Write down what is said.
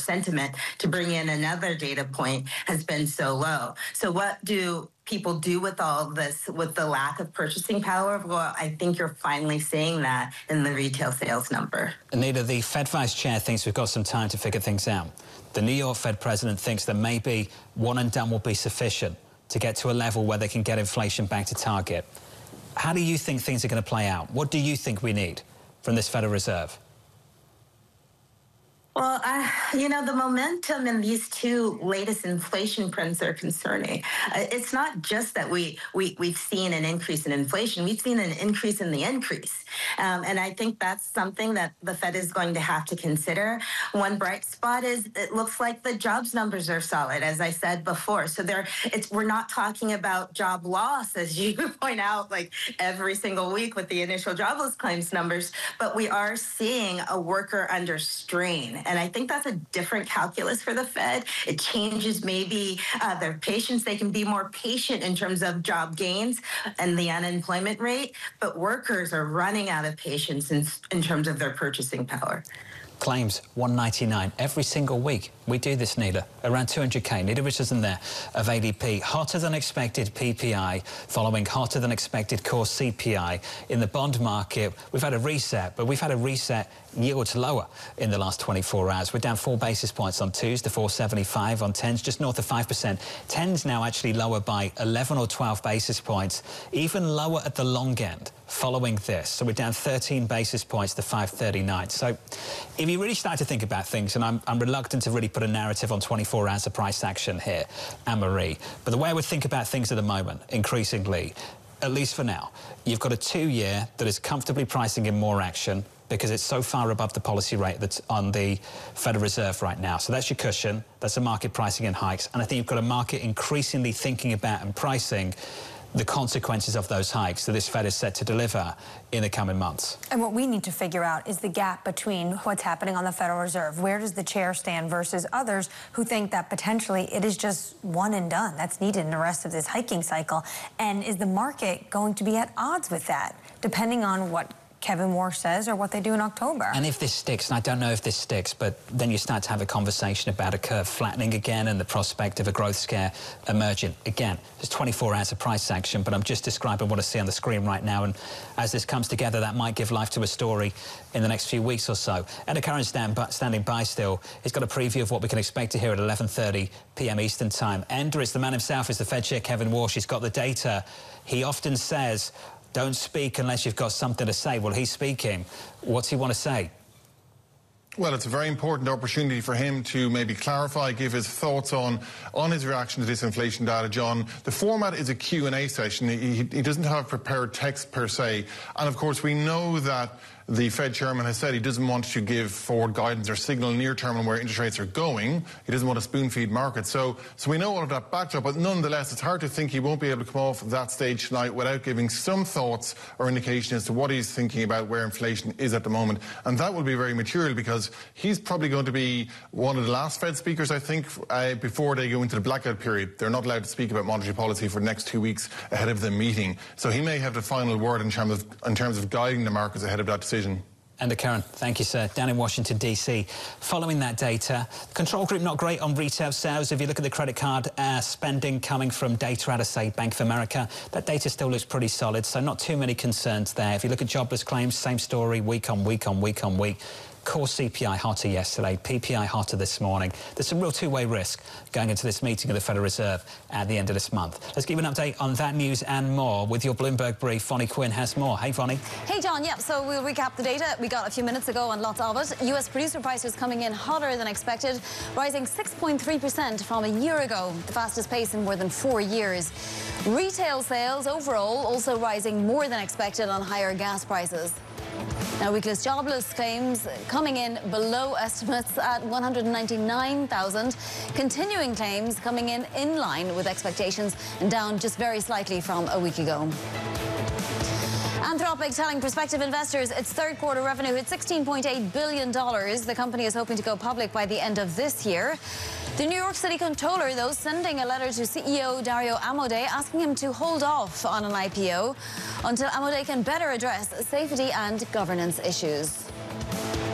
sentiment to bring in another data point has been so low. So what do people do with all this, with the lack of purchasing power? Well, I think you're finally seeing that in the retail sales number. Anita, the Fed Vice Chair thinks we've got some time to figure things out. The New York Fed President thinks that maybe one and done will be sufficient to get to a level where they can get inflation back to target. How do you think things are going to play out? What do you think we need from this Federal Reserve? Well, you know, the momentum in these two latest inflation prints are concerning. It's not just that we've seen an increase in inflation. We've seen an increase in the increase. And I think that's something that the Fed is going to have to consider. One bright spot is it looks like the jobs numbers are solid, as I said before. So we're not talking about job loss, as you point out, like every single week with the initial jobless claims numbers, but we are seeing a worker under strain. And I think that's a different calculus for the Fed. It changes maybe their patience. They can be more patient in terms of job gains and the unemployment rate, but workers are running out of patience in terms of their purchasing power. Claims 199 every single week. We do this, Neela. Around 200k. Neela Richardson there of ADP. Hotter than expected PPI following hotter than expected core CPI. In the bond market, we've had a reset, but we've had a reset yields lower in the last 24 hours. We're down 4 basis points on 2s to 475 on 10s, just north of 5%. 10s now actually lower by 11 or 12 basis points, even lower at the long end following this. So we're down 13 basis points to 539. So if you really start to think about things, and I'm reluctant to really put a narrative on 24 hours of price action here, Anne-Marie, but the way I would think about things at the moment, increasingly, at least for now, you've got a 2-year that is comfortably pricing in more action because it's so far above the policy rate that's on the Federal Reserve right now. So that's your cushion, that's the market pricing in hikes, and I think you've got a market increasingly thinking about and pricing the consequences of those hikes that this Fed is set to deliver in the coming months. And what we need to figure out is the gap between what's happening on the Federal Reserve. Where does the chair stand versus others who think that potentially it is just one and done that's needed in the rest of this hiking cycle? And is the market going to be at odds with that, depending on what Kevin Warsh says or what they do in October? And if this sticks, and I don't know if this sticks, but then you start to have a conversation about a curve flattening again and the prospect of a growth scare emerging. Again, there's 24 hours of price action, but I'm just describing what I see on the screen right now, and as this comes together, that might give life to a story in the next few weeks or so. Ed Curran standing by still. He's got a preview of what we can expect to hear at 11:30 p.m. Eastern Time. Ender, it's the man himself, is the Fed Chair Kevin Warsh. He's got the data. He often says, don't speak unless you've got something to say. Well, he's speaking. What's he want to say? Well, it's a very important opportunity for him to maybe clarify, give his thoughts on his reaction to this inflation data, John. The format is a Q&A session. He doesn't have prepared text per se. And, of course, we know that the Fed chairman has said he doesn't want to give forward guidance or signal near term on where interest rates are going. He doesn't want to spoon-feed markets. So we know all of that backdrop, but nonetheless, it's hard to think he won't be able to come off that stage tonight without giving some thoughts or indication as to what he's thinking about where inflation is at the moment. And that will be very material because he's probably going to be one of the last Fed speakers, I think, before they go into the blackout period. They're not allowed to speak about monetary policy for the next 2 weeks ahead of the meeting. So he may have the final word in terms of guiding the markets ahead of that decision. Ender Curran, thank you, sir. Down in Washington, D.C. Following that data, control group not great on retail sales. If you look at the credit card spending coming from data out of, say, Bank of America, that data still looks pretty solid, so not too many concerns there. If you look at jobless claims, same story, week on week on week on week. Core CPI hotter yesterday, PPI hotter this morning. There's some real two-way risk going into this meeting of the Federal Reserve at the end of this month. Let's give you an update on that news and more with your Bloomberg brief. Vonnie Quinn has more. Hey, Vonnie. Hey, John. Yeah, so we'll recap the data we got a few minutes ago and lots of it. U.S. producer prices coming in hotter than expected, rising 6.3% from a year ago, the fastest pace in more than 4 years. Retail sales overall also rising more than expected on higher gas prices. Now, weekless jobless claims coming in below estimates at 199,000. Continuing claims coming in line with expectations and down just very slightly from a week ago. Anthropic telling prospective investors its third quarter revenue hit $16.8 billion. The company is hoping to go public by the end of this year. The New York City Comptroller, though, sending a letter to CEO Dario Amodei asking him to hold off on an IPO until Amodei can better address safety and governance issues.